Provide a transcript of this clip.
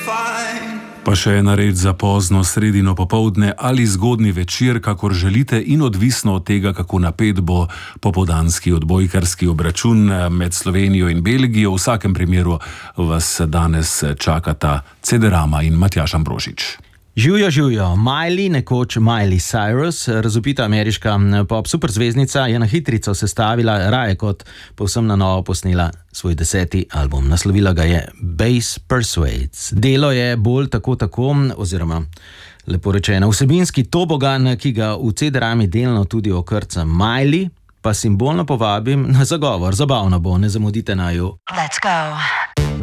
Pa še ena reč za pozno sredino popoldne ali zgodni večer, kakor želite, in odvisno od tega, kako napet bo popoldanski odbojkarski obračun med Slovenijo in Belgijo. V vsakem primeru vas danes čakata Cederama in Matjaž Ambrožič. Živjo, Miley, nekoč Miley Cyrus, razvpita ameriška pop superzvezdnica, je na hitrico sestavila, raje kot povsem na novo posnela svoj 10. album. Naslovila ga je Bass Persuades. Delo je bolj tako, oziroma lepo rečeno vsebinski tobogan, ki ga v Cederami delno tudi okrca Miley, pa simbolno povabim na zagovor. Zabavno bo, ne zamudite naju. Let's go.